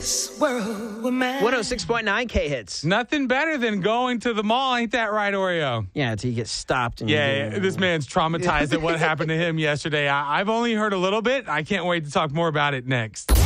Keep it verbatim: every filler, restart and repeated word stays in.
this world were mine. one oh six point nine K hits. Nothing better than going to the mall. Ain't that right, Oreo? Yeah, until you get stopped. And Yeah, you yeah, this man's traumatized at what happened to him yesterday. I, I've only heard a little bit. I can't wait to talk more about it next.